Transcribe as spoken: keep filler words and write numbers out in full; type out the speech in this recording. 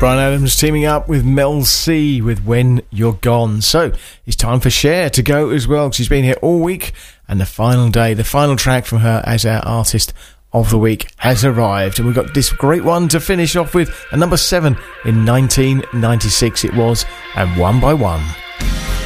Bryan Adams teaming up with Mel C with When You're Gone. So it's time for Cher to go as well. She's been here all week, and the final day, the final track from her as our artist of the week has arrived, and we've got this great one to finish off with, a number seven in nineteen ninety-six it was, and One by One.